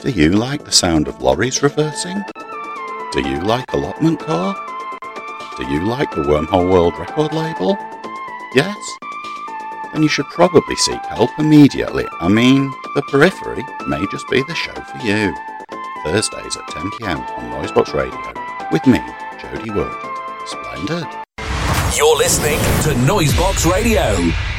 Do you like the sound of lorries reversing? Do you like Allotment Core? Do you like the Wormhole World record label? Yes? Then you should probably seek help immediately. I mean, The Periphery may just be the show for you. Thursdays at 10 PM on Noisebox Radio with me, Jody Wood. Splendid. You're listening to Noisebox Radio.